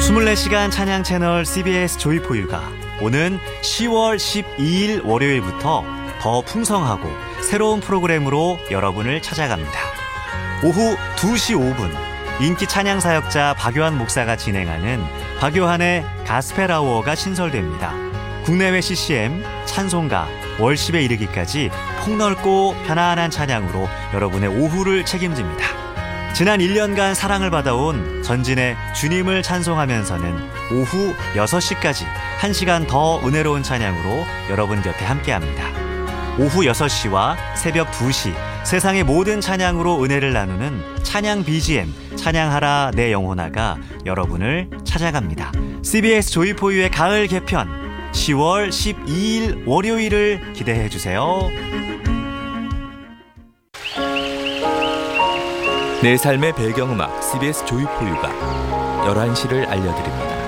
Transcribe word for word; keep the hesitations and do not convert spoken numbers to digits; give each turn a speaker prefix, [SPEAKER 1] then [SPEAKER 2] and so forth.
[SPEAKER 1] 이십사 시간 찬양 채널 씨비에스 조이포유가 오는 시월 십이일 월요일부터 더 풍성하고 새로운 프로그램으로 여러분을 찾아갑니다. 오후 두 시 오 분 인기 찬양 사역자 박요한 목사가 진행하는 박요한의 가스펠 아워가 신설됩니다. 국내외 씨씨엠, 찬송가, 월십에 이르기까지 폭넓고 편안한 찬양으로 여러분의 오후를 책임집니다. 지난 일 년간 사랑을 받아온 전진의 주님을 찬송하면서는 오후 여섯 시까지 한 시간 더 은혜로운 찬양으로 여러분 곁에 함께합니다. 오후 여섯 시와 새벽 두 시 세상의 모든 찬양으로 은혜를 나누는 찬양 비지엠 찬양하라 내 영혼아가 여러분을 찾아갑니다. 씨비에스 조이포유의 가을 개편 시월 십이일 월요일을 기대해 주세요.
[SPEAKER 2] 내 삶의 배경음악 씨비에스 조이포유가 열한 시를 알려드립니다.